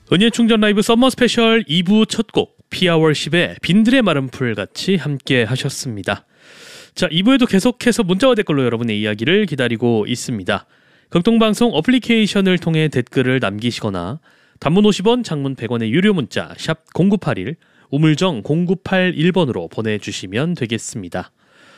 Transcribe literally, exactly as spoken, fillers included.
은예 충전 라이브 썸머 스페셜 이 부 첫 곡 피아월십의 빈들의 마른 풀 같이 함께 하셨습니다. 자, 이 부에도 계속해서 문자와 댓글로 여러분의 이야기를 기다리고 있습니다. 극동방송 어플리케이션을 통해 댓글을 남기시거나 단문 오십 원, 장문 백 원의 유료 문자 샵 공구팔일, 우물정 공구팔일 번으로 보내주시면 되겠습니다.